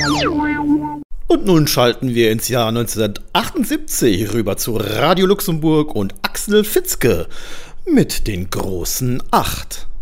Und nun schalten wir ins Jahr 1978 rüber zu Radio Luxemburg und Axel Fitzke mit den großen 8.